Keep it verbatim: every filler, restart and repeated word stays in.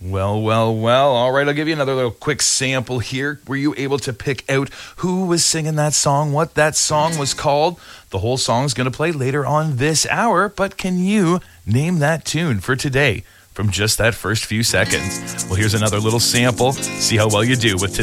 Well, well, well. All right, I'll give you another little quick sample here. Were you able to pick out who was singing that song, what that song was called? The whole song's going to play later on this hour, but can you name that tune for today from just that first few seconds? Well, here's another little sample. See how well you do with